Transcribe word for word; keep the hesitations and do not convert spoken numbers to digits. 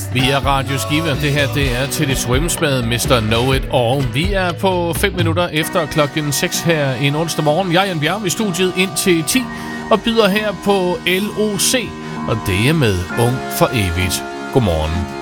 via Radio Skive. Det her, det er til det Swims med mister Know It All. Vi er på fem minutter efter klokken seks her en onsdag morgen. Jeg er Jan Bjerg i studiet ind til ti og byder her på L O C. Og det er med Ung for Evigt. Godmorgen.